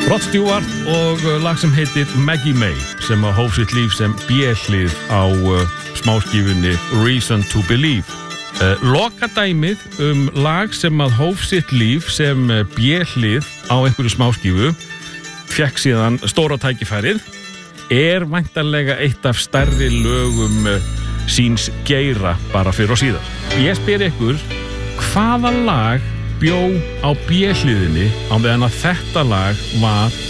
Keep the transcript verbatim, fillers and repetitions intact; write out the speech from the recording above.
Rod Stewart og lag sem heitir Maggie May sem að hóf sitt líf sem B-hlið á uh, smáskífunni Reason to Believe. Uh, lokadæmið um lag sem að hóf sitt líf sem uh, B-hlið á einhverju smáskífu fekk síðan stóra tækifærið er væntanlega eitt af stærri lögum uh, síns geira bara fyrir og síðar. Ég spyr ykkur, hvaða lag bjó á B-hliðinni á meðan að þetta lag var